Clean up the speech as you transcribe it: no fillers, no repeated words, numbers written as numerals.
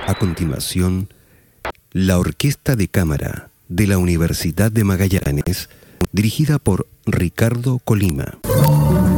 A continuación, la Orquesta de Cámara de la Universidad de Magallanes, dirigida por Ricardo Colima.